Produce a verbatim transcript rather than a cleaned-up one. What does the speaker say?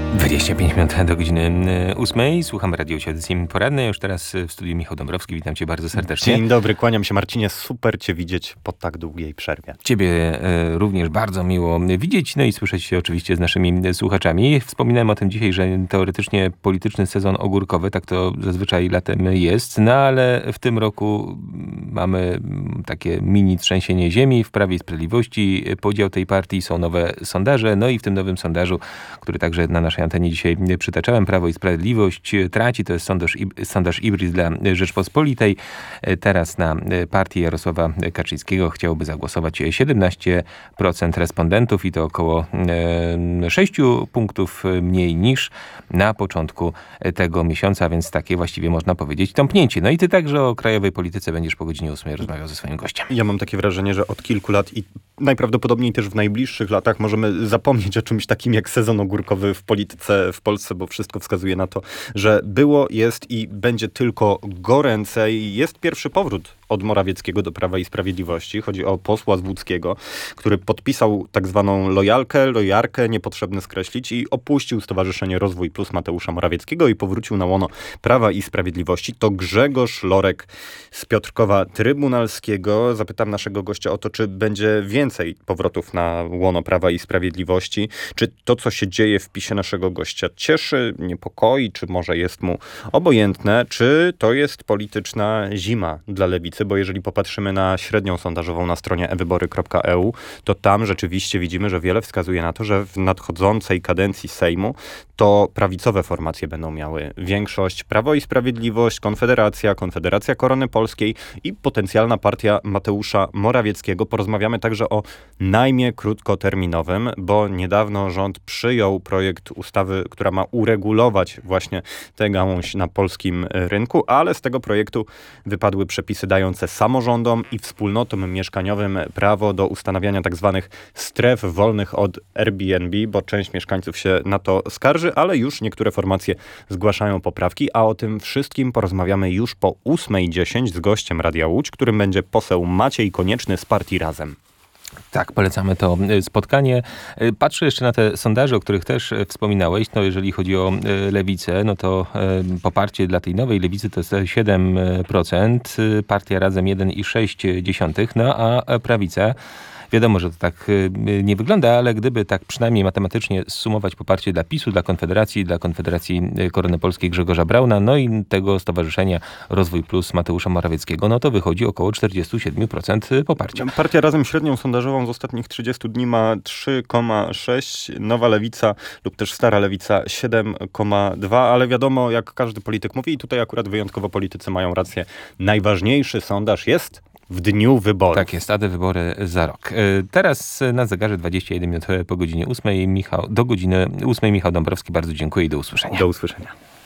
dwadzieścia pięć minut do godziny ósmej. Słuchamy Radio Audycji Porannej. Już teraz w studiu Michał Dąbrowski. Witam cię bardzo serdecznie. Dzień dobry, kłaniam się Marcinie. Super cię widzieć po tak długiej przerwie. Ciebie e, również bardzo miło widzieć, no i słyszeć się oczywiście z naszymi słuchaczami. Wspominałem o tym dzisiaj, że teoretycznie polityczny sezon ogórkowy, tak to zazwyczaj latem jest, no ale w tym roku mamy takie mini trzęsienie ziemi w Prawie i Sprawiedliwości. Podział tej partii, są nowe sondaże, no i w tym nowym sondażu, który także na naszej antenie dzisiaj przytaczałem, Prawo i Sprawiedliwość traci, to jest sondaż, sondaż Ibris dla Rzeczpospolitej. Teraz na partię Jarosława Kaczyńskiego chciałoby zagłosować siedemnaście procent respondentów i to około sześć punktów mniej niż na początku tego miesiąca, więc takie właściwie można powiedzieć tąpnięcie. No i ty także o krajowej polityce będziesz po godzinie ósmej rozmawiał ze swoim gościem. Ja mam takie wrażenie, że od kilku lat i najprawdopodobniej też w najbliższych latach możemy zapomnieć o czymś takim jak sezon ogórkowy w polityce w Polsce, bo wszystko wskazuje na to, że było, jest i będzie tylko goręcej. Jest pierwszy powrót od Morawieckiego do Prawa i Sprawiedliwości. Chodzi o posła z Łódzkiego, który podpisał tak zwaną lojalkę, lojarkę, niepotrzebne skreślić, i opuścił Stowarzyszenie Rozwój Plus Mateusza Morawieckiego i powrócił na łono Prawa i Sprawiedliwości. To Grzegorz Lorek z Piotrkowa Trybunalskiego. Zapytam naszego gościa o to, czy będzie więcej powrotów na łono Prawa i Sprawiedliwości. Czy to, co się dzieje w PiSie naszego gościa, cieszy, niepokoi, czy może jest mu obojętne, czy to jest polityczna zima dla lewicy, bo jeżeli popatrzymy na średnią sondażową na stronie e wybory kropka e u, to tam rzeczywiście widzimy, że wiele wskazuje na to, że w nadchodzącej kadencji Sejmu to prawicowe formacje będą miały większość. Prawo i Sprawiedliwość, Konfederacja, Konfederacja Korony Polskiej i potencjalna partia Mateusza Morawieckiego. Porozmawiamy także o najmie krótkoterminowym, bo niedawno rząd przyjął projekt ustawy, która ma uregulować właśnie tę gałąź na polskim rynku, ale z tego projektu wypadły przepisy dające samorządom i wspólnotom mieszkaniowym prawo do ustanawiania tak zwanych stref wolnych od Airbnb, bo część mieszkańców się na to skarży, ale już niektóre formacje zgłaszają poprawki, a o tym wszystkim porozmawiamy już po ósmej dziesięć z gościem Radia Łódź, którym będzie poseł Maciej Konieczny z partii Razem. Tak, polecamy to spotkanie. Patrzę jeszcze na te sondaże, o których też wspominałeś. No jeżeli chodzi o lewicę, no to poparcie dla tej nowej lewicy to jest siedem procent, partia Razem jeden i sześć dziesiątych, no a prawica, wiadomo, że to tak nie wygląda, ale gdyby tak przynajmniej matematycznie sumować poparcie dla PiSu, dla Konfederacji, dla Konfederacji Korony Polskiej Grzegorza Brauna, no i tego Stowarzyszenia Rozwój Plus Mateusza Morawieckiego, no to wychodzi około czterdzieści siedem procent poparcia. Partia Razem średnią sondażową z ostatnich trzydziestu dni ma trzy przecinek sześć, Nowa Lewica lub też Stara Lewica siedem przecinek dwa, ale wiadomo, jak każdy polityk mówi, i tutaj akurat wyjątkowo politycy mają rację, najważniejszy sondaż jest w dniu wyborów. Tak jest, a te wybory za rok. Teraz na zegarze dwadzieścia jeden minut po godzinie ósmej. Michał, do godziny ósmej Michał Dąbrowski. Bardzo dziękuję i do usłyszenia. Do usłyszenia.